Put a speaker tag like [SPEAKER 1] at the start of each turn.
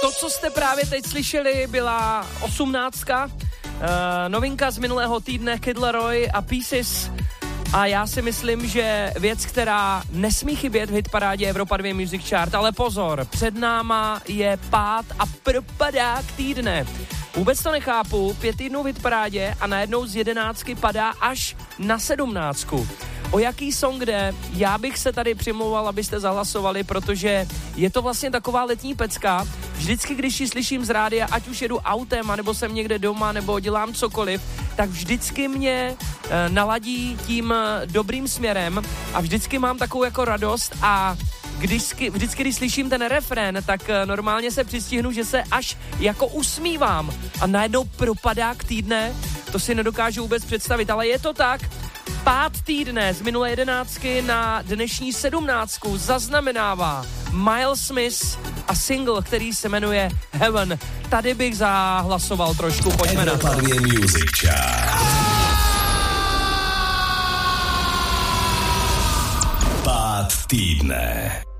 [SPEAKER 1] To, co jste právě teď slyšeli, byla 18. Novinka z minulého týdne Kid Laroi a Pieces. A já si myslím, že věc, která nesmí chybět v hitparádě Evropa 2 Music Chart, ale pozor, před náma je pád a propadák týdne. Vůbec to nechápu, 5 týdnů v hitparádě a najednou z 11 padá až na 17. O jaký song jde? Já bych se tady přimlouval, abyste zahlasovali, protože je to vlastně taková letní pecka. Vždycky, když ji slyším z rádia, ať už jedu autem, nebo jsem někde doma, nebo dělám cokoliv, tak vždycky mě naladí tím dobrým směrem a vždycky mám takovou jako radost a vždycky, když slyším ten refrén, tak normálně se přistihnu, že se až jako usmívám a najednou propadák týdne, to si nedokážu vůbec představit, ale je to tak. Pád týdne z minulé 11 na dnešní 17 zaznamenává Miles Smith a single, který se jmenuje Heaven. Tady bych zahlasoval trošku, pojďme na to.
[SPEAKER 2] Music Chart. Pád týdne.